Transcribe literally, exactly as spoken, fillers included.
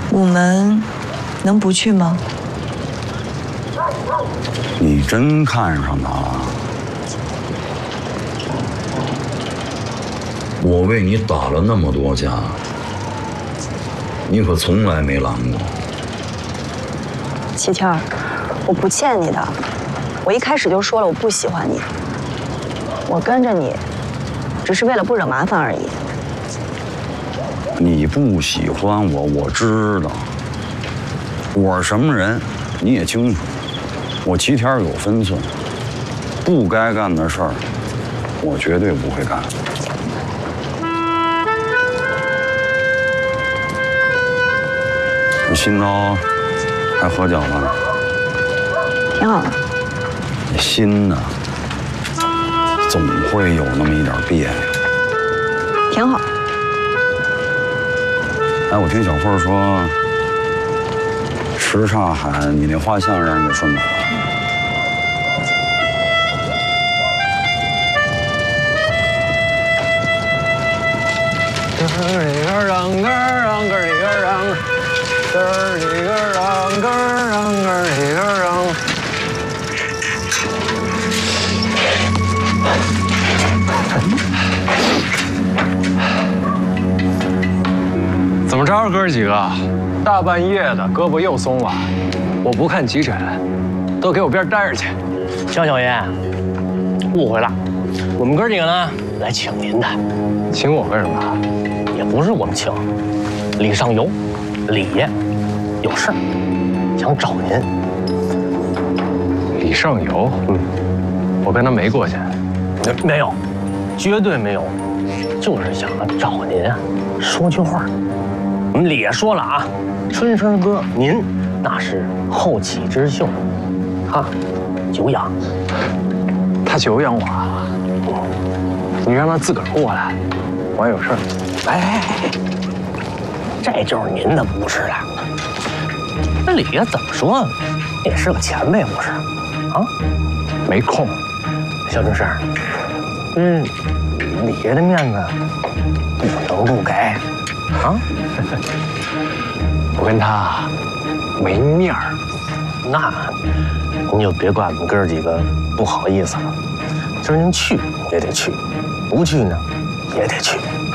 午门能不去吗？ 你真看上他了？我为你打了那么多架，你可从来没拦过。 齐天儿，我不欠你的，我一开始就说了我不喜欢你，我跟着你，只是为了不惹麻烦而已。 你不喜欢我，我知道。我是什么人，你也清楚。我齐天有分寸，不该干的事儿，我绝对不会干。你新刀还喝酒吗？ 挺好的。 新的总会有那么一点别扭。 挺好。 哎，我听小慧说，什刹海你那画像让人给顺走了。 咯里个啷个啷个里个啷，咯里个啷个啷个里个啷。怎么着，哥几个？大半夜的，胳膊又松了。我不看急诊，都给我边待着去。 江小爷，误会了，我们哥几个呢来请您的。 请我干什么？ 也不是我们请，李上游，李爷有事想找您。 李上游，嗯，我跟他没过去。 没有，绝对没有，就是想找您啊，说句话。我们李爷说了啊，春生哥，您那是后起之秀，他久仰， 他久仰我啊，你让他自个儿过来，我还有事儿。 哎，这就是您的不是了。这李爷怎么说，也是个前辈不是？啊， 没空。 小正事，嗯，李爷的面子不能不给啊。 我跟他没面儿， 那您就别怪我们哥几个不好意思了。今儿您去也得去，不去呢也得去。